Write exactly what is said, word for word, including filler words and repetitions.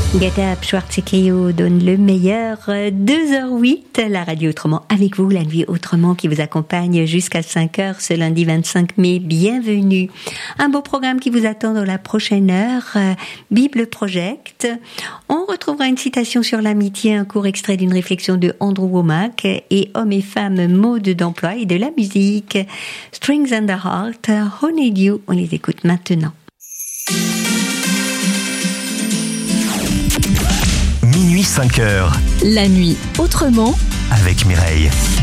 Get Up, Schwartz et Keio donne le meilleur. deux heures huit, la radio Autrement avec vous, la nuit Autrement qui vous accompagne jusqu'à cinq heures ce lundi vingt-cinq mai. Bienvenue. Un beau programme qui vous attend dans la prochaine heure. Bible Project. On retrouvera une citation sur l'amitié, un court extrait d'une réflexion de Andrew Wommack et Hommes et femmes, mode d'emploi et de la musique. Strings and the Heart, Honey Dew. On les écoute maintenant. Minuit cinq heures. La nuit Autrement avec Mireille.